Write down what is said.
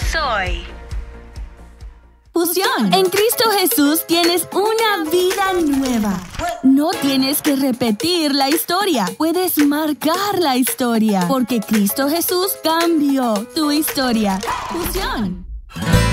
soy. Fusión. En Cristo Jesús tienes una vida nueva. No tienes que repetir la historia. Puedes marcar la historia. Porque Cristo Jesús cambió tu historia. Fusión.